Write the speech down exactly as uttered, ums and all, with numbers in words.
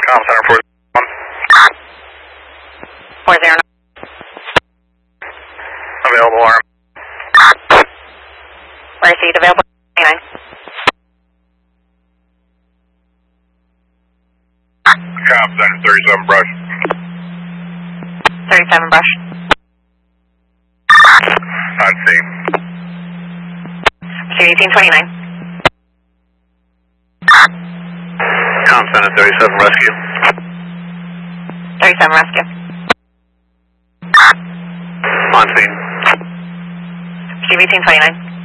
Com Center four one. four zero nine. Available arm. Where is seat available? twenty-nine. Com Center thirty-seven brush. thirty-seven brush. On scene. Pursuit eighteen twenty-nine. Com Center thirty-seven rescue. thirty-seven rescue. On scene. Pursuit eighteen twenty-nine.